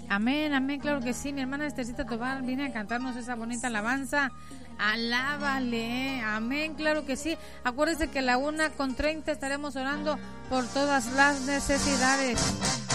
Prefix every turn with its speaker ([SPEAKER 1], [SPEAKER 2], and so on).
[SPEAKER 1] Amén, amén, claro que sí. Mi hermana Estercita Tobar viene a cantarnos esa bonita alabanza. Alábale, amén, claro que sí. Acuérdense que a la 1:30 estaremos orando por todas las necesidades.